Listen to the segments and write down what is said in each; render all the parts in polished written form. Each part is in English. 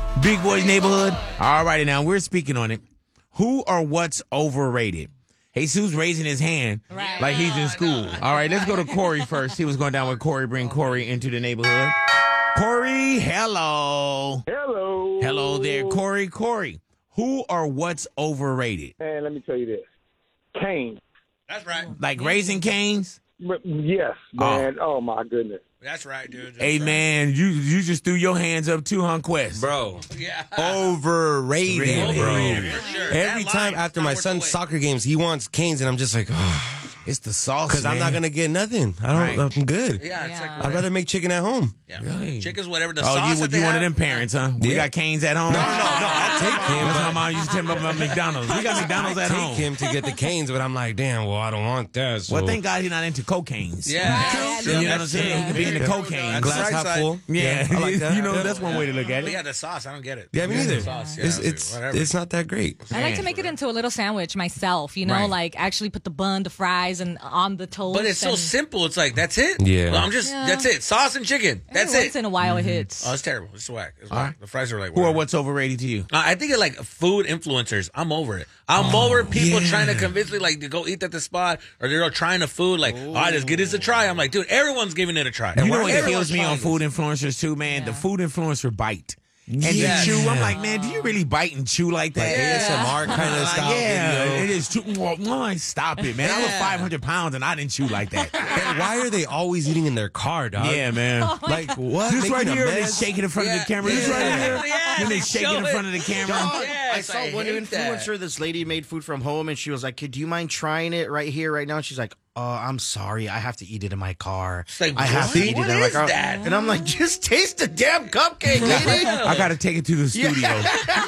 Big Boy's Neighborhood. All righty, now we're speaking on it. Who or what's overrated? Jesus raising his hand like he's in school. All right, let's go to Corey first. He was going down with Corey. Bring Corey into the neighborhood. Corey, hello. Hello. Hello there, Corey. Corey, who or what's overrated? Man, let me tell you this. Cane. That's right. Like Raising Cane's? Yes, man. Oh, my goodness. That's right, dude. That's Hey, right. man, you just threw your hands up too, huh, Quest? Bro, Yeah. overrated, Really? bro. For sure. Every That time line after is my not worth son's the wait. soccer games, he wants canes, and I'm just like, oh, It's the sauce, because I'm not going to get nothing. Right. I'm good. Yeah, it's like I'd rather make chicken at home. yeah. Really? Chicken's whatever the Oh, sauce you that they one of have. them parents, huh? We Yeah. got canes at home. No, I'll take him. That's but my mom used to tell me about McDonald's. We got McDonald's I at take home. him to get the canes, but I'm like, damn, well, I don't want that. So. Well, thank God he's not into cocaines. Yeah. You know what I'm saying? He could be into cocaine. That's glass right half side. full. Yeah, I like that. you know, Yeah. that's one way to look at But it. yeah, the sauce, I don't get it. Yeah, me neither. Sauce, yeah, It's whatever. it's not that great. I like to make it into a little sandwich myself, you know, Right. like actually put the bun, the fries, and on the toast. But it's so and simple. It's like, that's it? Yeah. Well, that's it. Sauce and chicken. That's every it. once in a while it hits. Oh, it's terrible. It's whack. It's All whack. right. The fries are like, Who or whatever. what's overrated to you? I think of like food influencers. I'm over it. I'm over people trying to convince me like to go eat at the spot or they're all trying the food like, all right, let's give this a try. I'm like, dude, everyone's giving it a try. You know what Everyone's kills me on trying food this. influencers too, man? The food influencer bite. And Yes. you chew. I'm like, man, do you really bite and chew like that? ASMR kind of style Yeah, video. it is too. Stop it, man. I was 500 pounds and I didn't chew like that. And why are they always eating in their car, dog? Yeah, man. Like, what? This right Making a here, they mess? shake it in front of the camera. This right here, Yeah. then they shake it in front of the camera. Yes, I saw one hate that. influencer. This lady made food from home, and she was like, "Do you mind trying it right here, right now?" And she's like, I'm sorry, I have to eat it in my car. like, I have what? to eat What it in my is car." that? And I'm like, "Just taste the damn cupcake, lady." I gotta take it to the studio. They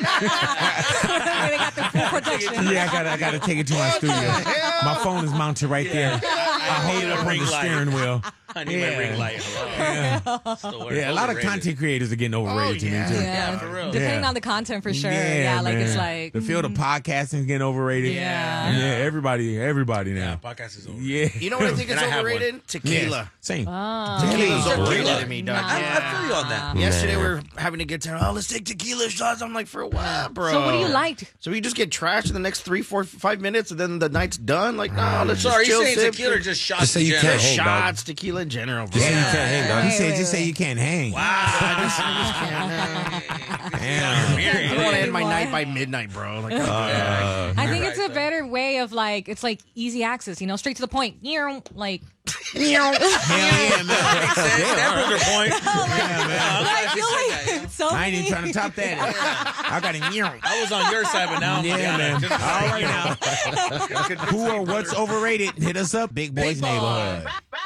got the full production. Yeah, I gotta take it to my studio. My phone is mounted right there. I hold it up on Ring the light. steering wheel. I need my ring light. Hello. Yeah, a lot of Overrated. content creators are getting overrated to me too. Yeah, for real. Depending Yeah. on the content, for sure. Yeah, like man. it's like the field of podcasting is getting overrated. Yeah. everybody Yeah, now. podcast is over. Yeah, You know what I think is And I have one. overrated? Tequila. Yeah, same. Tequila's overrated to me, dog. I feel you on that. Yesterday we were having to get to, let's take tequila shots. I'm like, for what, bro? So what do you like? So we just get trashed in the next 3, 4, 5 minutes, and then the night's done. Like, no, let's So just are you chill, saying sip, tequila or just shots? Just say in you general? can't hang, dog. shots, tequila in general, bro. Just say you can't hang, dog. He said, just say you can't hang. I don't want to end my night by midnight, bro. Like, I think it's a better way of like it's like easy access, you know, straight to the point. Like Hell yeah, man. That was her point. I feel like so I ain't even many- trying to top that. I got a I was on your side, but now I'm Yeah, man. just- All right now. Who or what's overrated? Hit us up, Big Boys Neighborhood.